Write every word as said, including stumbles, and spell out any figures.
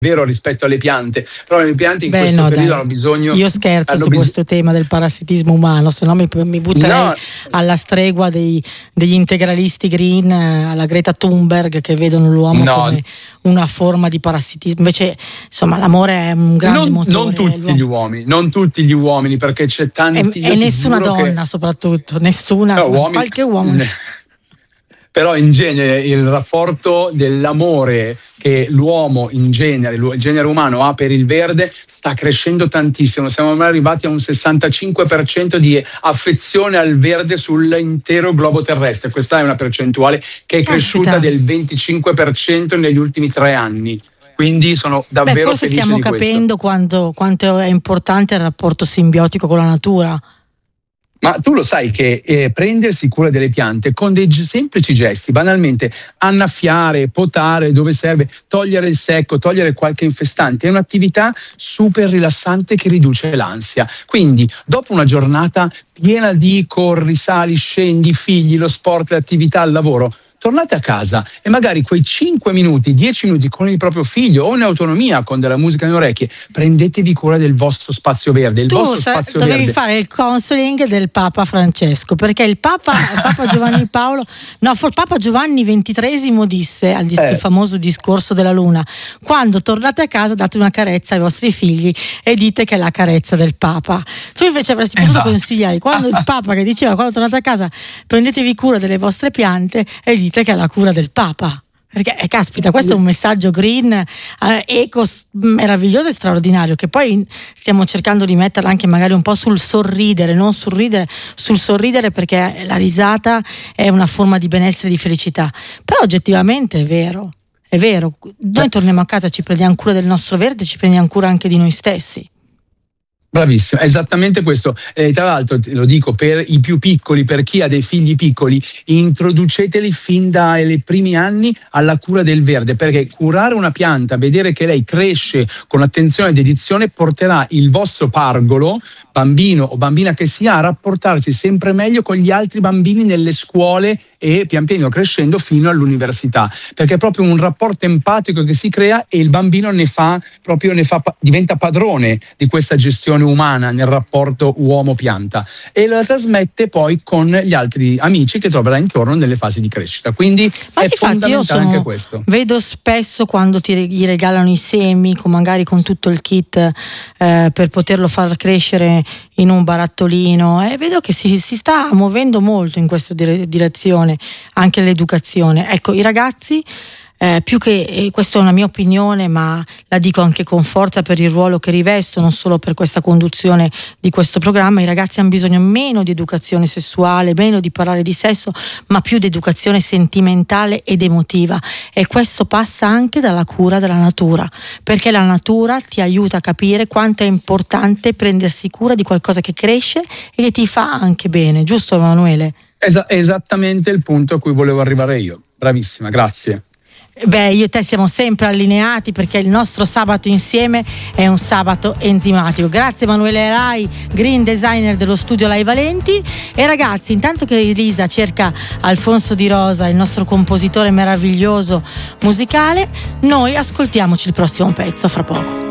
vero rispetto alle piante, però le piante in Beh, questo no, periodo dai. hanno bisogno. Io scherzo su bis- questo tema del parassitismo umano, se no mi, mi butterei No. alla stregua dei, degli integralisti green, eh, alla Greta Thunberg, che vedono l'uomo No. come una forma di parassitismo. Invece, insomma, l'amore è un grande non, motore. non tutti l'uomo- gli uomini, non tutti gli uomini, perché c'è tanti. E, io e ti nessuna giuro che- donna, soprattutto, nessuna, No, uomini- qualche uomo. Però in genere il rapporto dell'amore che l'uomo in genere, il genere umano ha per il verde sta crescendo tantissimo. Siamo ormai arrivati a un sessantacinque per cento di affezione al verde sull'intero globo terrestre. Questa è una percentuale che è Caspita. cresciuta del venticinque per cento negli ultimi tre anni. Quindi sono Beh, davvero forse felice stiamo di questo. capendo quanto, quanto è importante il rapporto simbiotico con la natura. Ma tu lo sai che eh, prendersi cura delle piante con dei g- semplici gesti, banalmente annaffiare, potare dove serve, togliere il secco, togliere qualche infestante, è un'attività super rilassante che riduce l'ansia. Quindi dopo una giornata piena di corri, sali, scendi, figli, lo sport, le attività, il lavoro, tornate a casa e magari quei cinque minuti, dieci minuti con il proprio figlio o in autonomia con della musica nelle orecchie, prendetevi cura del vostro spazio verde. Il Tu vostro sa- spazio dovevi verde. fare il counseling del Papa Francesco, perché il Papa, il Papa Giovanni Paolo, no, for Papa Giovanni ventitreesimo disse al dis- Eh. il famoso discorso della luna: quando tornate a casa date una carezza ai vostri figli e dite che è la carezza del Papa. Tu invece avresti potuto Esatto. consigliare, quando il Papa che diceva quando tornate a casa prendetevi cura delle vostre piante e dite che è la cura del Papa. Perché, eh, caspita, questo è un messaggio green, eh, eco, s- meraviglioso e straordinario, che poi stiamo cercando di metterla anche magari un po' sul sorridere, non sul ridere, sul sorridere, perché la risata è una forma di benessere e di felicità. Però oggettivamente è vero, è vero. Noi torniamo a casa, ci prendiamo cura del nostro verde, ci prendiamo cura anche di noi stessi. Bravissimo, è esattamente questo. Eh, tra l'altro te lo dico per i più piccoli, per chi ha dei figli piccoli, introduceteli fin dai primi anni alla cura del verde, perché curare una pianta, vedere che lei cresce con attenzione e dedizione, porterà il vostro pargolo, bambino o bambina che sia, a rapportarsi sempre meglio con gli altri bambini nelle scuole e pian piano crescendo fino all'università, perché è proprio un rapporto empatico che si crea e il bambino ne fa proprio ne fa diventa padrone di questa gestione umana nel rapporto uomo-pianta e la trasmette poi con gli altri amici che troverà intorno nelle fasi di crescita. Quindi Ma è difatti io fondamentale sono, anche questo. vedo spesso quando ti re- gli regalano i semi, con magari con tutto il kit eh, per poterlo far crescere in un barattolino, e vedo che si, si sta muovendo molto in questa dire- direzione anche l'educazione. Ecco, i ragazzi Eh, più che, e questa è una mia opinione, ma la dico anche con forza per il ruolo che rivesto, non solo per questa conduzione di questo programma, i ragazzi hanno bisogno meno di educazione sessuale, meno di parlare di sesso, ma più di educazione sentimentale ed emotiva, e questo passa anche dalla cura della natura, perché la natura ti aiuta a capire quanto è importante prendersi cura di qualcosa che cresce e che ti fa anche bene, giusto Emanuele? Esa- esattamente il punto a cui volevo arrivare io. Bravissima, grazie. Beh, io e te siamo sempre allineati, perché il nostro sabato insieme è un sabato enzimatico. Grazie Emanuele Rai, green designer dello studio Lai Valenti. E ragazzi, intanto che Elisa cerca Alfonso Di Rosa, il nostro compositore meraviglioso musicale, noi ascoltiamoci il prossimo pezzo fra poco.